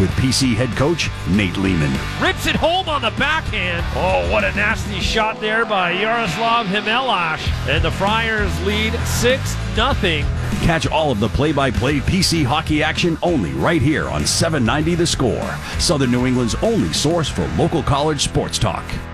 with PC head coach Nate Lehman. Rips it home on the backhand. Oh, what a nasty shot there by Yaroslav Himelash. And the Friars lead 6-0. Catch all of the play-by-play PC hockey action only right here on 790 The Score, Southern New England's only source for local college sports talk.